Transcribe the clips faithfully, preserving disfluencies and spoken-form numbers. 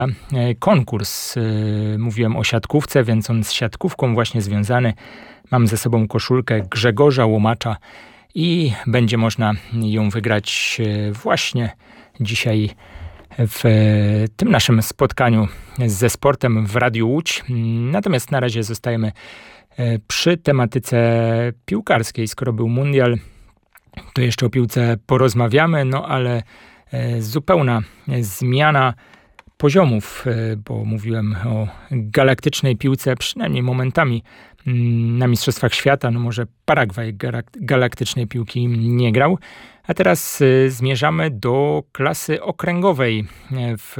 konkurs. Mówiłem o siatkówce, więc on z siatkówką właśnie związany. Mam ze sobą koszulkę Grzegorza Łomacza i będzie można ją wygrać właśnie dzisiaj w tym naszym spotkaniu ze sportem w Radiu Łódź. Natomiast na razie zostajemy przy tematyce piłkarskiej. Skoro był mundial, to jeszcze o piłce porozmawiamy, no ale zupełna zmiana poziomów, bo mówiłem o galaktycznej piłce, przynajmniej momentami na Mistrzostwach Świata. No może Paragwaj galaktycznej piłki nie grał. A teraz zmierzamy do klasy okręgowej w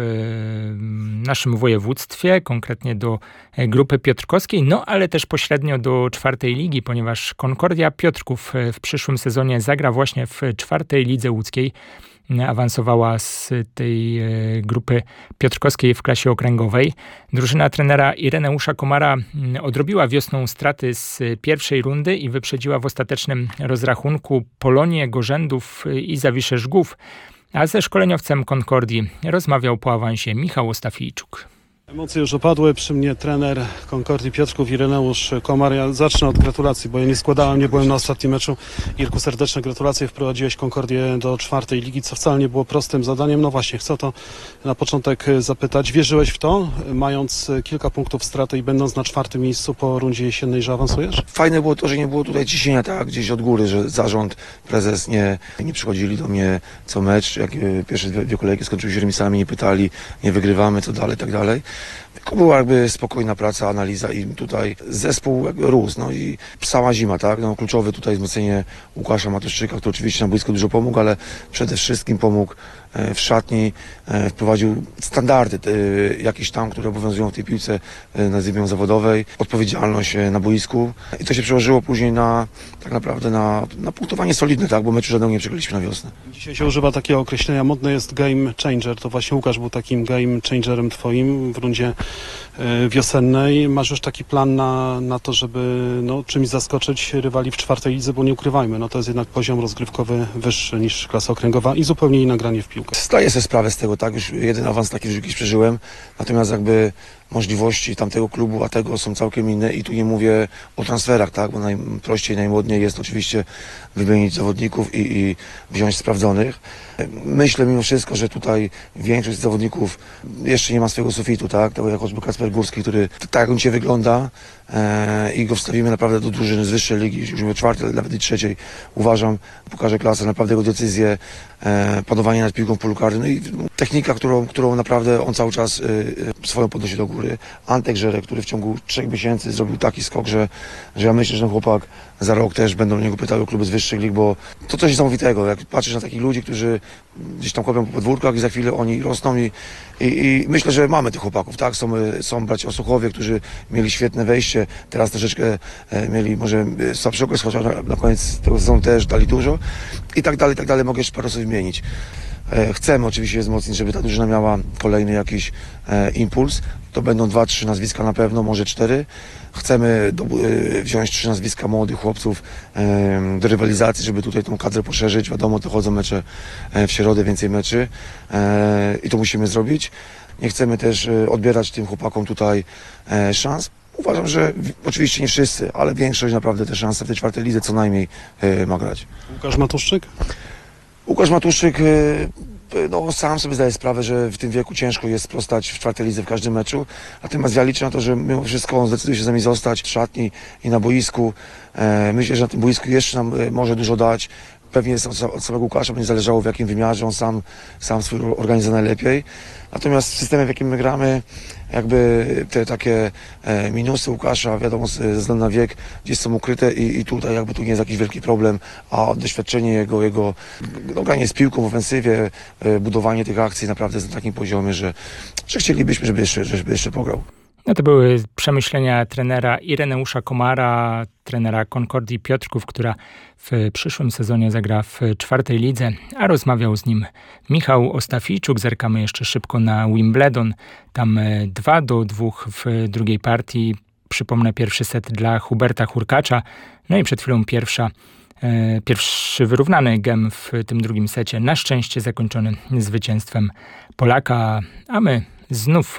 naszym województwie, konkretnie do grupy piotrkowskiej, no ale też pośrednio do czwartej ligi, ponieważ Concordia Piotrków w przyszłym sezonie zagra właśnie w czwartej lidze łódzkiej. Awansowała z tej grupy piotrkowskiej w klasie okręgowej. Drużyna trenera Ireneusza Komara odrobiła wiosną straty z pierwszej rundy i wyprzedziła w ostatecznym rozrachunku Polonię Gorzędów i Zawiszę Żgów. A ze szkoleniowcem Concordii rozmawiał po awansie Michał Ostafijczuk. Emocje już opadły. Przy mnie trener Concordii Piotrków Ireneusz Komar. Ja zacznę od gratulacji, bo ja nie składałem, nie byłem na ostatnim meczu. Irku, serdeczne gratulacje. Wprowadziłeś Concordię do czwartej ligi, co wcale nie było prostym zadaniem. No właśnie, chcę to na początek zapytać. Wierzyłeś w to, mając kilka punktów straty i będąc na czwartym miejscu po rundzie jesiennej, że awansujesz? Fajne było to, że nie było tutaj ciśnienia tak gdzieś od góry, że zarząd, prezes nie, nie przychodzili do mnie co mecz. Jak pierwsze dwie, dwie kolejki skończyły się remisami, nie pytali, nie wygrywamy, co dalej, tak dalej. Tylko była jakby spokojna praca, analiza i tutaj zespół jakby rósł. No i sama zima, tak? No, kluczowe tutaj wzmocnienie Łukasza Matuszczyka, który oczywiście na boisku dużo pomógł, ale przede wszystkim pomógł w szatni, wprowadził standardy jakieś tam, które obowiązują w tej piłce, nazwijmy ją zawodowej, odpowiedzialność na boisku i to się przełożyło później na tak naprawdę na, na punktowanie solidne, tak? Bo meczu żadnego nie przegraliśmy na wiosnę. Dzisiaj się używa takiego określenia, modne jest game changer, to właśnie Łukasz był takim game changerem twoim w rundzie wiosennej. Masz już taki plan na, na to, żeby no, czymś zaskoczyć rywali w czwartej lidze, bo nie ukrywajmy, no to jest jednak poziom rozgrywkowy wyższy niż klasa okręgowa i zupełnie inne granie w piłkę. Zdaję sobie sprawę z tego, tak? Już jeden awans taki w życiu przeżyłem, natomiast jakby możliwości tamtego klubu, a tego są całkiem inne i tu nie mówię o transferach, tak? Bo najprościej, najmodniej jest oczywiście wymienić zawodników i, i wziąć sprawdzonych. Myślę mimo wszystko, że tutaj większość zawodników jeszcze nie ma swojego sufitu, tak? Tak jak choćby Kacper Górski, który tak jak on dzisiaj wygląda e, i go wstawimy naprawdę do drużyny z wyższej ligi, już mówię czwartej, ale nawet i trzeciej, uważam, pokaże klasę, naprawdę jego decyzje, e, panowanie nad piłką w polu karnym, no i technika, którą, którą naprawdę on cały czas e, swoją podnosi do góry. Antek Żerek, który w ciągu trzech miesięcy zrobił taki skok, że, że ja myślę, że ten chłopak za rok też będą niego pytały kluby z wyższych lig, bo to coś niesamowitego, jak patrzysz na takich ludzi, którzy gdzieś tam kopią po podwórkach i za chwilę oni rosną i, i, i myślę, że mamy tych chłopaków, tak? Są, są bracia Osuchowie, którzy mieli świetne wejście, teraz troszeczkę e, mieli może słabszy okres, chociaż na, na koniec tego sezonu też dali dużo i tak dalej, i tak dalej, mogę jeszcze parę osób wymienić. E, chcemy oczywiście wzmocnić, żeby ta drużyna miała kolejny jakiś e, impuls. To będą dwa, trzy nazwiska na pewno, może cztery. Chcemy do, y, wziąć trzy nazwiska młodych chłopców y, do rywalizacji, żeby tutaj tą kadrę poszerzyć. Wiadomo, to chodzą mecze y, w środę, więcej meczy y, i to musimy zrobić. Nie chcemy też y, odbierać tym chłopakom tutaj y, szans. Uważam, że w, oczywiście nie wszyscy, ale większość naprawdę te szanse w tej czwartej lidze co najmniej y, ma grać. Łukasz Matuszczyk? Łukasz Matuszczyk y, no, sam sobie zdaję sprawę, że w tym wieku ciężko jest sprostać w czwartej lidze w każdym meczu. Natomiast ja liczę na to, że mimo wszystko on zdecyduje się z nami zostać w szatni i na boisku. E, myślę, że na tym boisku jeszcze nam e, może dużo dać. Pewnie od, od samego Łukasza będzie zależało, w jakim wymiarze on sam, sam swój organizuje najlepiej. Natomiast w systemie, w jakim my gramy, jakby te takie e, minusy Łukasza, wiadomo, ze względu na wiek, gdzieś są ukryte i, i tutaj jakby tu nie jest jakiś wielki problem, a doświadczenie jego, jego no, granie z piłką w ofensywie, e, budowanie tych akcji naprawdę jest na takim poziomie, że, że chcielibyśmy, żeby jeszcze, żeby jeszcze pograł. No to były przemyślenia trenera Ireneusza Komara, trenera Concordii Piotrków, która w przyszłym sezonie zagra w czwartej lidze, a rozmawiał z nim Michał Ostafijczuk. Zerkamy jeszcze szybko na Wimbledon. Tam dwa do dwóch w drugiej partii. Przypomnę, pierwszy set dla Huberta Hurkacza. No i przed chwilą pierwsza, e, pierwszy wyrównany gem w tym drugim secie. Na szczęście zakończony zwycięstwem Polaka, a my znów